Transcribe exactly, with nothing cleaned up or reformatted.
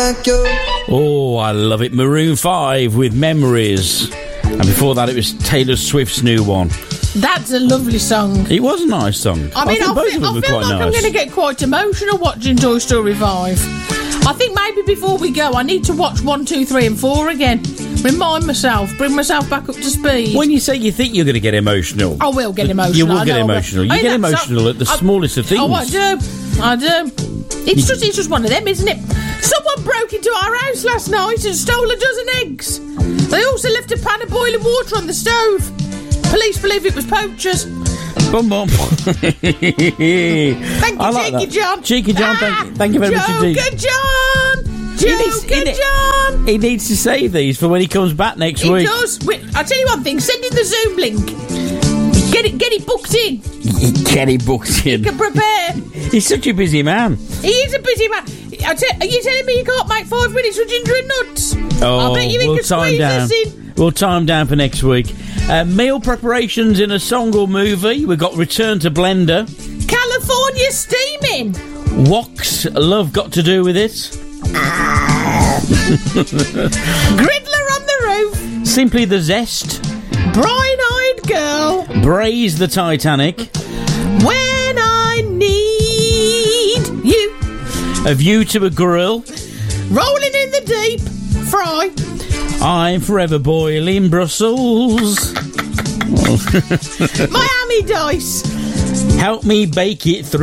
like you. Oh, I love it. Maroon five with Memories. And before that, it was Taylor Swift's new one. That's a lovely song. It was a nice song. I mean, I, I I both feel, of them I were feel quite like nice. I'm going to get quite emotional watching Toy Story five. I think maybe before we go, I need to watch one, two, three and four again. Remind myself, bring myself back up to speed. When you say you think you're going to get emotional... I will get emotional. You will I get know I will. emotional. You I mean, get that's- emotional at the I- smallest of things. Oh, I do. I do. It's just, it's just one of them, isn't it? Someone broke into our house last night and stole a dozen eggs. They also left a pan of boiling water on the stove. Police believe it was poachers. Bum bum. Thank you, I like Cheeky that. John. Cheeky John, thank, Ah, thank you very much indeed. Joker John. He needs- he Joker ne- John. He needs to save these for when he comes back next He week. does. Wait, I'll tell you one thing. Send in the Zoom link. Get it, get it booked in. Get it booked in. You can prepare. He's such a busy man. He is a busy man. I te- are you telling me you can't make five minutes for Ginger and Nuts? Oh, I bet you he we'll can time squeeze down. us in. We'll time down for next week. Uh, meal preparations in a song or movie. We've got Return to Blender. California steaming. What's love got to do with it? Griddler on the roof. Simply the Zest. Brine-eyed girl. Braze the Titanic. When I need you. A View to a Grill. Rolling in the deep. Fry. I'm forever boiling Brussels. Miami Dice. Help me bake it through.